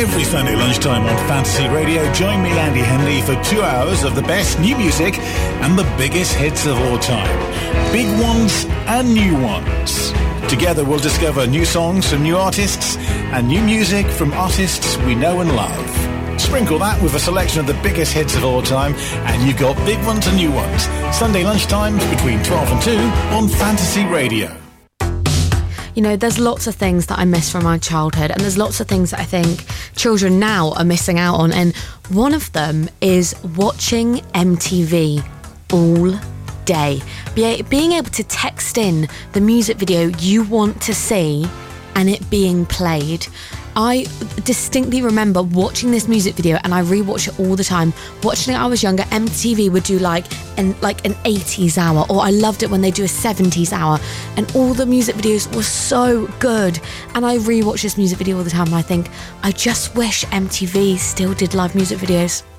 Every Sunday lunchtime on Fantasy Radio, join me, Andy Henley, for 2 hours of the best new music and the biggest hits of all time. Big ones and new ones. Together we'll discover new songs from new artists and new music from artists we know and love. Sprinkle that with a selection of the biggest hits of all time, and you've got big ones and new ones. Sunday lunchtimes between 12 and 2 on Fantasy Radio. You know, there's lots of things that I miss from my childhood, and there's lots of things that I think children now are missing out on, and one of them is watching MTV all day. Being able to text in the music video you want to see and it being played. I distinctly remember watching this music video, and I rewatch it all the time. Watching it when I was younger, MTV would do like an 80s hour, or I loved it when they do a 70s hour, and all the music videos were so good. And I rewatch this music video all the time, and I think, I just wish MTV still did live music videos.